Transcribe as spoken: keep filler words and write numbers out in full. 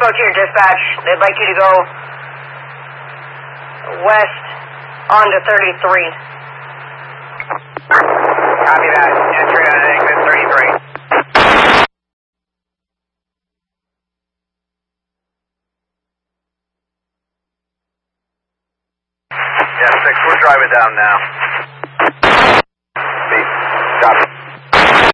spoke to your dispatch. They'd like you to go west onto thirty-three. Copy that. Entry on exit thirty-three. Yeah, six, we're driving down now.